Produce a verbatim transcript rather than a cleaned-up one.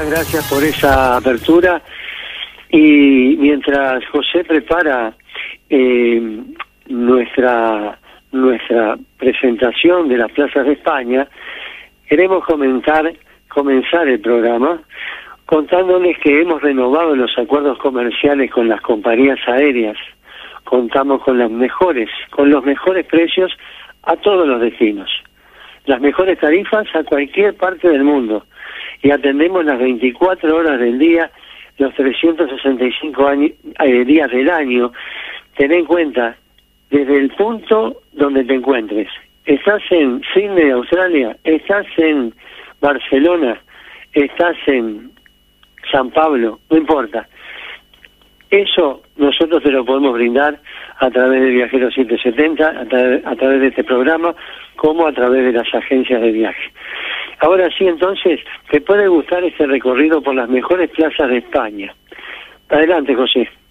muchas gracias por esa apertura. Y mientras José prepara eh, nuestra nuestra presentación de las plazas de España, queremos comentar, comenzar el programa contándoles que hemos renovado los acuerdos comerciales con las compañías aéreas. Contamos con las mejores, con los mejores precios a todos los destinos, las mejores tarifas a cualquier parte del mundo, y atendemos las veinticuatro horas del día, los trescientos sesenta y cinco años, eh, días del año. Ten en cuenta, desde el punto donde te encuentres, estás en Sydney, Australia, estás en Barcelona, estás en San Pablo, no importa. Eso nosotros te lo podemos brindar a través de Viajeros setecientos setenta, a, tra a través de este programa, como a través de las agencias de viaje. Ahora sí, entonces, te puede gustar este recorrido por las mejores plazas de España. Adelante, José.